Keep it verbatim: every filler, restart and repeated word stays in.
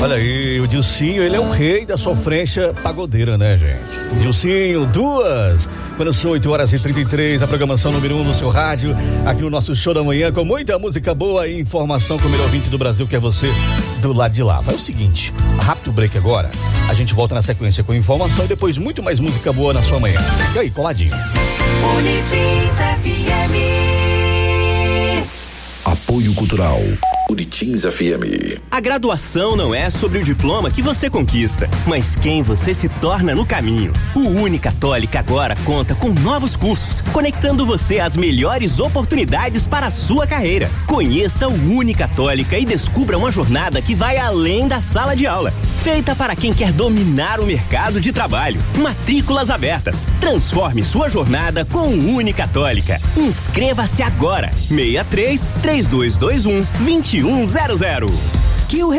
Olha aí, o Dilcinho, ele é o rei da sofrência pagodeira, né, gente? Dilcinho, duas. Quando são oito horas e trinta e três, a programação número um no seu rádio, aqui no nosso show da manhã, com muita música boa e informação com o melhor ouvinte do Brasil, que é você do lado de lá. Vai o seguinte, rápido break agora, a gente volta na sequência com informação e depois muito mais música boa na sua manhã. Fica aí, coladinho. Unitins F M. Apoio Cultural Unitins F M. A graduação não é sobre o diploma que você conquista, mas quem você se torna no caminho. O Unicatólica agora conta com novos cursos, conectando você às melhores oportunidades para a sua carreira. Conheça o Unicatólica e descubra uma jornada que vai além da sala de aula. Feita para quem quer dominar o mercado de trabalho. Matrículas abertas. Transforme sua jornada com o Unicatólica. Inscreva-se agora. seis três, três dois dois um, dois um zero zero. Que o